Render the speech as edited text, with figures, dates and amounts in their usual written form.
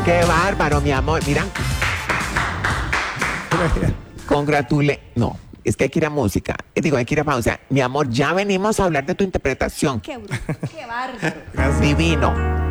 Qué bárbaro, mi amor. Mira, no, es que hay que ir a música. Digo, hay que ir a pausa. Mi amor, ya venimos a hablar de tu interpretación. Qué bárbaro. Gracias. Divino.